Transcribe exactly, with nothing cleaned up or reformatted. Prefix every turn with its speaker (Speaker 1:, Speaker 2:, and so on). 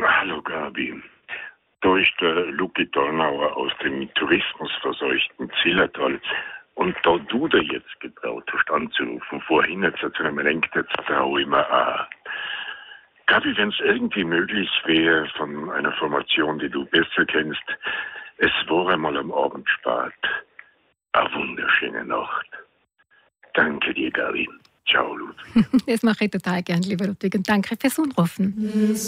Speaker 1: Hallo Gabi, da ist der Luki Dornauer aus dem tourismusverseuchten Zillertal. Und da du dir jetzt getraut hast anzurufen, vorhin jetzt zu einem Lenk, jetzt traue ich mir auch. Gabi, wenn es irgendwie möglich wäre, von einer Formation, die du besser kennst, es war einmal am Abend spät. Eine wunderschöne Nacht. Danke dir, Gabi. Ciao, Ludwig.
Speaker 2: Das mache ich total gern, lieber Ludwig. Und danke fürs Anrufen.